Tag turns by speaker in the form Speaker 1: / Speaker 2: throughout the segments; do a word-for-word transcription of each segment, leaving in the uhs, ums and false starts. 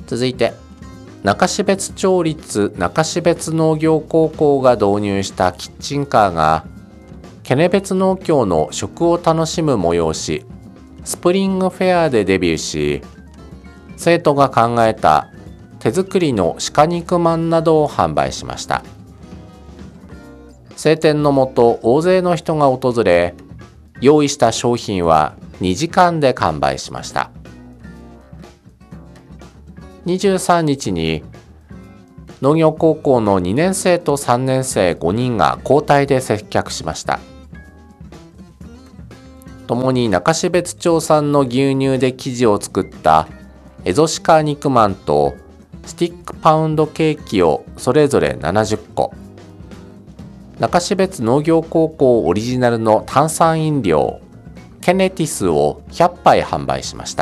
Speaker 1: 続いて、中標津町立中標津農業高校が導入したキッチンカーがケネベツ農協の食を楽しむ催しスプリングフェアでデビューし、生徒が考えた手作りの鹿肉まんなどを販売しました。晴天の下、大勢の人が訪れ、用意した商品はにじかんで完売しました。にじゅうさんにちに農業高校のにねん生とさんねん生ごにんが交代で接客しました。共に中標津町産の牛乳で生地を作ったエゾシカ肉まんとスティックパウンドケーキをそれぞれななじゅっこ、中標津農業高校オリジナルの炭酸飲料ケネティスをひゃっぱい販売しました。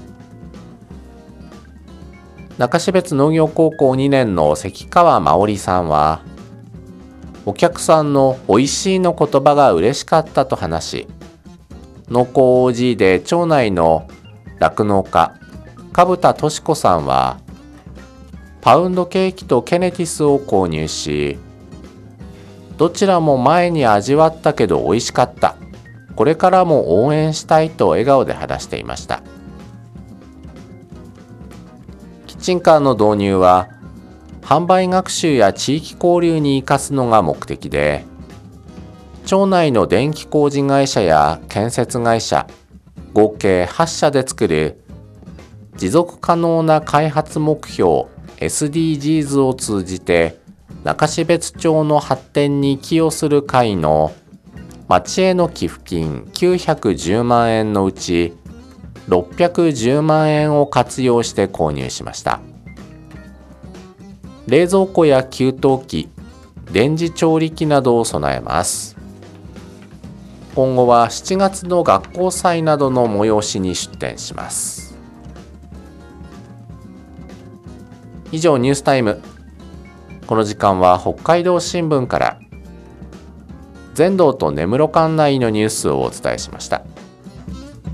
Speaker 1: 中標津農業高校にねんの関川真織さんは、お客さんのおいしいの言葉が嬉しかったと話し、農耕 オージー で町内の酪農家株田敏子さんはパウンドケーキとケネティスを購入し、どちらも前に味わったけど美味しかった、これからも応援したいと笑顔で話していました。キッチンカーの導入は販売学習や地域交流に生かすのが目的で、町内の電気工事会社や建設会社合計はっしゃで作る持続可能な開発目標 エスディージーズ を通じて中標津町の発展に寄与する会の町への寄付金きゅうひゃくじゅうまんえんのうちろっぴゃくじゅうまんえんを活用して購入しました。冷蔵庫や給湯器、電磁調理器などを備えます。今後はしちがつの学校祭などの催しに出展します。以上、ニュースタイム。この時間は北海道新聞から全道と根室管内のニュースをお伝えしました。